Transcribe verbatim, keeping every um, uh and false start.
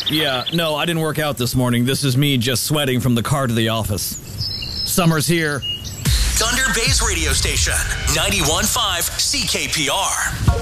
Yeah, no, I didn't work out this morning. This is me just sweating from the car to the office. Summer's here. Thunder Bay's radio station, ninety-one point five C K P R.